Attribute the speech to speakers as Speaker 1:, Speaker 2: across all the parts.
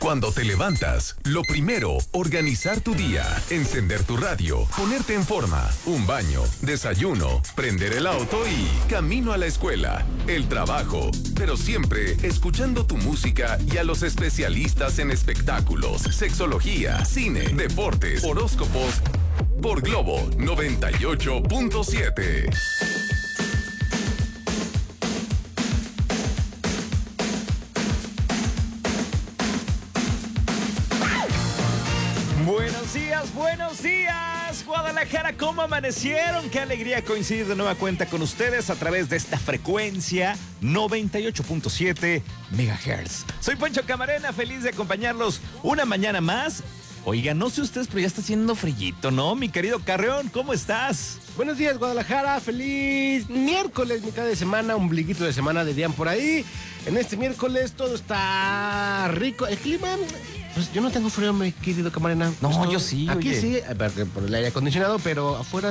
Speaker 1: Cuando te levantas, lo primero, organizar tu día, encender tu radio, ponerte en forma, un baño, desayuno, prender el auto y camino a la escuela, el trabajo, pero siempre escuchando tu música y a los especialistas en espectáculos, sexología, cine, deportes, horóscopos, por Globo 98.7.
Speaker 2: Buenos días, Guadalajara, ¿cómo amanecieron? Qué alegría coincidir de nueva cuenta con ustedes a través de esta frecuencia 98.7 MHz. Soy Poncho Camarena, feliz de acompañarlos una mañana más. Oiga, no sé ustedes, pero ya está haciendo frillito, ¿no? Mi querido Carreón, ¿cómo estás?
Speaker 3: Buenos días, Guadalajara. Feliz miércoles, mitad de semana, ombliguito de semana dirían por ahí. En este miércoles todo está rico. El clima, pues yo no tengo frío, mi querido Camarena.
Speaker 2: No, yo sí,
Speaker 3: Aquí
Speaker 2: oye.
Speaker 3: sí, por el aire acondicionado, pero afuera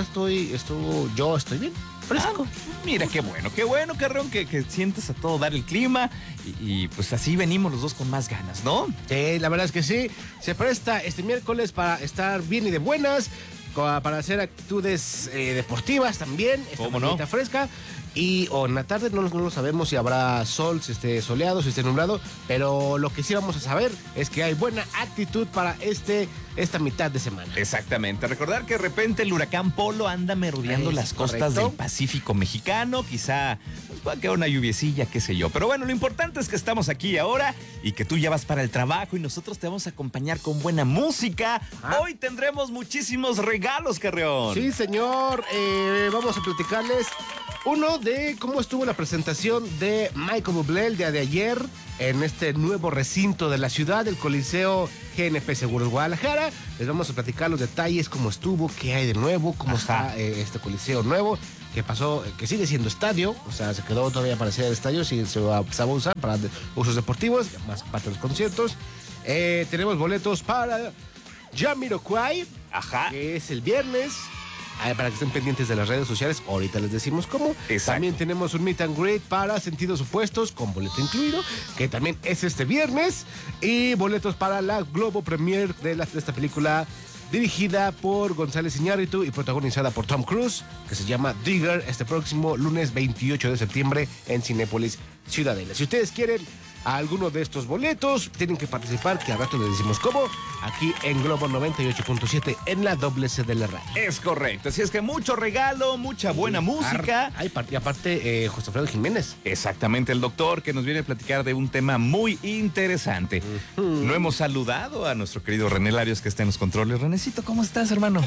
Speaker 3: yo estoy bien. Fresco.
Speaker 2: Mira, qué bueno, Carreón, que sientes a todo dar el clima y pues así venimos los dos con más ganas, ¿no?
Speaker 3: Sí, la verdad es que sí. Se presta este miércoles para estar bien y de buenas, para hacer actitudes deportivas también.
Speaker 2: ¿Cómo no?
Speaker 3: Fresca. O en la tarde no lo sabemos si habrá sol, si esté soleado, si esté nublado, pero lo que sí vamos a saber es que hay buena actitud para esta mitad de semana.
Speaker 2: Exactamente. Recordar que de repente el huracán Polo anda merodeando las costas del Pacífico mexicano. Quizá pues, va a quedar una lluviecilla, qué sé yo. Pero bueno, lo importante es que estamos aquí ahora y que tú ya vas para el trabajo y nosotros te vamos a acompañar con buena música. Hoy tendremos muchísimos regalos, Carreón.
Speaker 3: Sí, señor. Vamos a platicarles uno de cómo estuvo la presentación de Michael Bublé el día de ayer en este nuevo recinto de la ciudad, el Coliseo GNP Seguros Guadalajara. Les vamos a platicar los detalles, cómo estuvo, qué hay de nuevo, cómo está este coliseo nuevo, que pasó, que sigue siendo estadio, o sea, se quedó todavía para ser el estadio, sí se va a usar para usos deportivos, más parte de los conciertos. Tenemos boletos para Jamiroquai, que es el viernes. Para que estén pendientes de las redes sociales, ahorita les decimos cómo.
Speaker 2: Exacto.
Speaker 3: También tenemos un meet and greet para Sentidos Opuestos, con boleto incluido, que también es este viernes. Y boletos para la Globo Premier de esta película, dirigida por González Iñárritu y protagonizada por Tom Cruise, que se llama Digger, este próximo lunes 28 de septiembre en Cinépolis Ciudadela. Si ustedes quieren alguno de estos boletos, tienen que participar, que al rato les decimos cómo, aquí en Globo 98.7 en la doble C de la radio.
Speaker 2: Es correcto, así es que mucho regalo, mucha buena música.
Speaker 3: Y aparte, José Alfredo Jiménez.
Speaker 2: Exactamente, el doctor que nos viene a platicar de un tema muy interesante. No hemos saludado a nuestro querido René Larios, que está en los controles. Renecito, ¿cómo estás, hermano?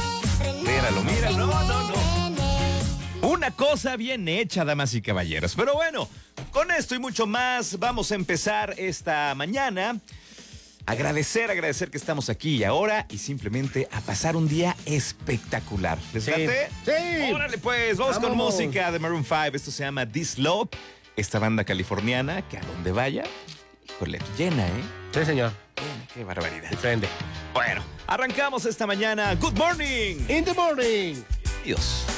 Speaker 2: Míralo. No. Una cosa bien hecha, damas y caballeros. Pero bueno, con esto y mucho más vamos a empezar esta mañana. Agradecer que estamos aquí y ahora y simplemente a pasar un día espectacular. ¿Les late?
Speaker 3: Sí.
Speaker 2: Órale pues, vamos con música de Maroon 5. Esto se llama This Love, esta banda californiana que a donde vaya, híjole, llena, ¿eh?
Speaker 3: Sí, señor.
Speaker 2: Llena, qué barbaridad.
Speaker 3: Diferente.
Speaker 2: Bueno, arrancamos esta mañana. Good morning.
Speaker 3: In the morning.
Speaker 2: Dios.